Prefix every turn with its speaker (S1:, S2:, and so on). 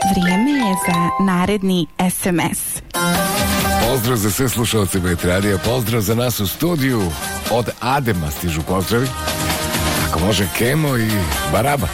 S1: Vrijeme je za naredni SMS.
S2: Pozdrav za sve slušalce Metrarija, pozdrav za nas u studiju. Od Adema stižu pozdravi. Ako može Kemo i Baraba.